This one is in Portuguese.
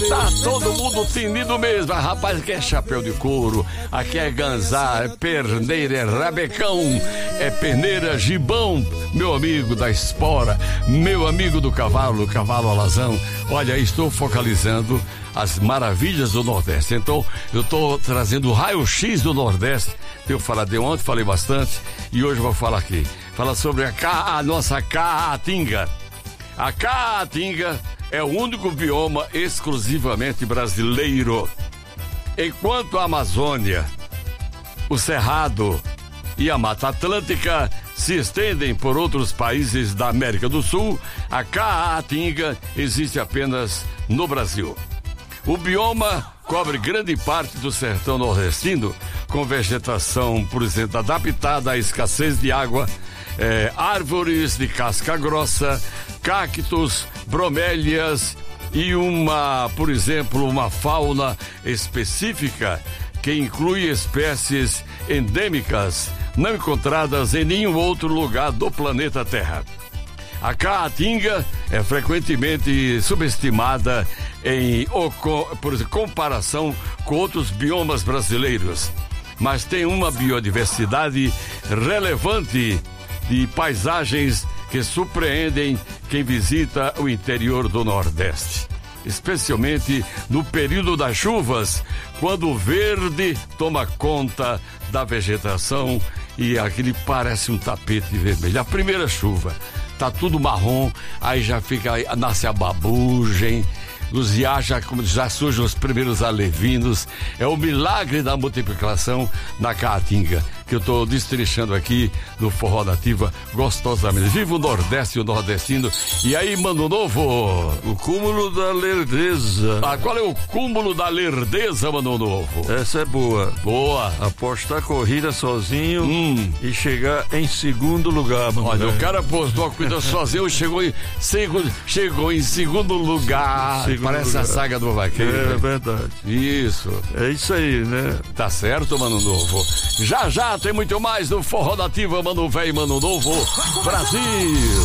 Tá todo mundo tinindo mesmo. Rapaz, aqui é chapéu de couro, aqui é ganzá, é perneira, é rabecão, é perneira, gibão, meu amigo da espora, meu amigo do cavalo alazão. Olha, estou focalizando as maravilhas do Nordeste. Então, eu estou trazendo o raio-x do Nordeste. Eu falei ontem, falei bastante, e hoje vou falar aqui. Fala sobre a nossa caatinga. A caatinga é o único bioma exclusivamente brasileiro. Enquanto a Amazônia, o Cerrado e a Mata Atlântica se estendem por outros países da América do Sul, a caatinga existe apenas no Brasil. O bioma cobre grande parte do sertão nordestino, com vegetação, por exemplo, adaptada à escassez de água, árvores de casca grossa, cactos, bromélias e por exemplo, uma fauna específica que inclui espécies endêmicas não encontradas em nenhum outro lugar do planeta Terra. A caatinga é frequentemente subestimada por comparação com outros biomas brasileiros, mas tem uma biodiversidade relevante de paisagens que surpreendem quem visita o interior do Nordeste, especialmente no período das chuvas, quando o verde toma conta da vegetação e aquele parece um tapete vermelho. A primeira chuva, tá tudo marrom, aí nasce a babugem, já surgem os primeiros alevinos. É o milagre da multiplicação na caatinga, que eu tô destrinchando aqui no Forró Nativa gostosamente. Viva o Nordeste e o nordestino. E aí, Mano Novo? O cúmulo da lerdeza. Qual é o cúmulo da lerdeza, Mano Novo? Essa é boa. Boa. Apostar corrida sozinho e chegar em segundo lugar, mano. Olha, o cara apostou a corrida sozinho, chegou em segundo lugar. Parece a saga do vaqueiro. É verdade. Isso. É isso aí, né? Tá certo, Mano Novo. Já tem muito mais do Forró Nativa, Mano Velho, Mano Novo, Brasil.